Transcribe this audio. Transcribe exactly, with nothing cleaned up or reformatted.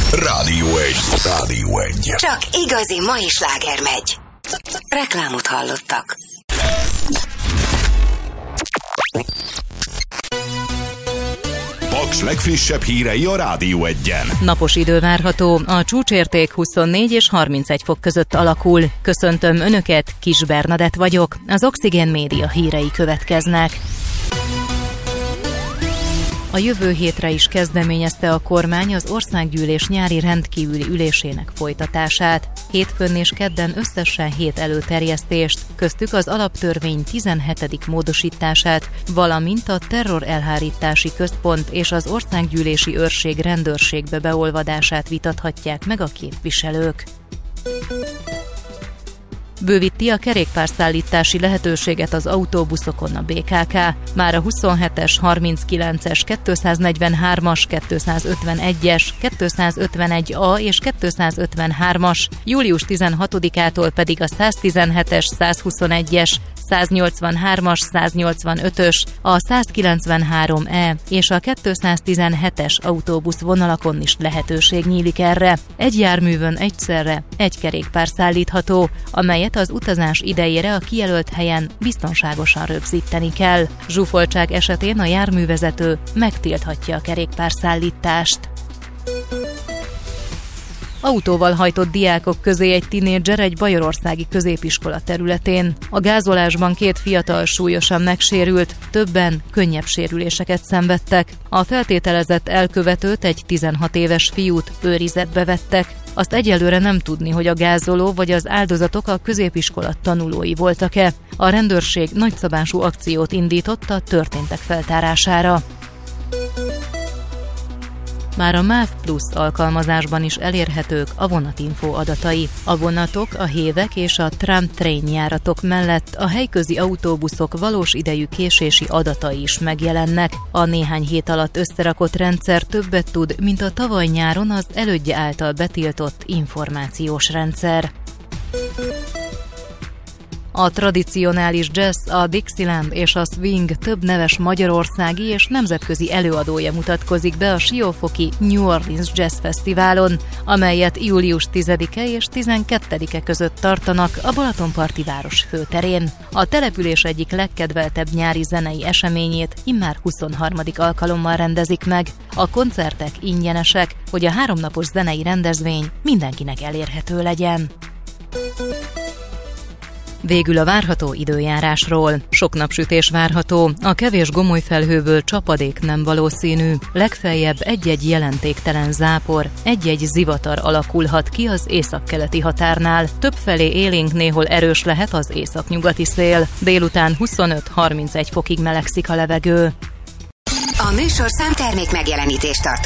Rádió egy. Rádió egy. Csak igazi mai sláger megy. Reklámot hallottak. Paks legfrissebb hírei a Rádió egyen. Napos idő várható, a csúcsérték huszonnégy és harmincegy fok között alakul. Köszöntöm Önöket, Kis Bernadett vagyok, az Oxigén Média hírei következnek. A jövő hétre is kezdeményezte a kormány az országgyűlés nyári rendkívüli ülésének folytatását. Hétfőn és kedden összesen hét előterjesztést, köztük az alaptörvény tizenhetedik módosítását, valamint a terrorelhárítási központ és az országgyűlési őrség rendőrségbe beolvadását vitathatják meg a képviselők. Bővíti a kerékpárszállítási lehetőséget az autóbuszokon a bé ká ká. Már a huszonhetes, harminckilences, kétszáznegyvenhármas, kétszázötvenegyes, kétszázötvenegy A és kétszázötvenhármas, július tizenhatodikától pedig a száztizenhetes, százhuszonegyes, száznyolcvanhármas, száznyolcvanötös, a százkilencvenhárom E és a kétszáztizenhetes autóbusz vonalakon is lehetőség nyílik erre. Egy járművön egyszerre egy kerékpár szállítható, amelyet az utazás idejére a kijelölt helyen biztonságosan rögzíteni kell. Zsúfoltság esetén a járművezető megtilthatja a kerékpárszállítást. Autóval hajtott diákok közé egy tinédzser egy bajorországi középiskola területén. A gázolásban két fiatal súlyosan megsérült, többen könnyebb sérüléseket szenvedtek. A feltételezett elkövetőt, egy tizenhat éves fiút őrizetbe vettek. Azt egyelőre nem tudni, hogy a gázoló vagy az áldozatok a középiskola tanulói voltak-e. A rendőrség nagyszabású akciót indított a történtek feltárására. Már a MÁV Plusz alkalmazásban is elérhetők a vonatinfo adatai. A vonatok, a hévek és a tram-train járatok mellett a helyközi autóbuszok valós idejű késési adatai is megjelennek. A néhány hét alatt összerakott rendszer többet tud, mint a tavaly nyáron az elődje által betiltott információs rendszer. A tradicionális jazz, a Dixieland és a swing több neves magyarországi és nemzetközi előadója mutatkozik be a siófoki New Orleans Jazz Fesztiválon, amelyet július tizedike és tizenkettedike között tartanak a Balatonparti város főterén. A település egyik legkedveltebb nyári zenei eseményét immár huszonharmadik alkalommal rendezik meg. A koncertek ingyenesek, hogy a háromnapos zenei rendezvény mindenkinek elérhető legyen. Végül a várható időjárásról. Sok napsütés várható, a kevés gomoly felhőből csapadék nem valószínű, legfeljebb egy-egy jelentéktelen zápor, egy-egy zivatar alakulhat ki az északkeleti határnál. Többfelé élénk, néhol erős lehet az északnyugati szél. Délután huszonöt-harmincegy fokig melegszik a levegő. A műsorszám termék megjelenítést tartalmaz.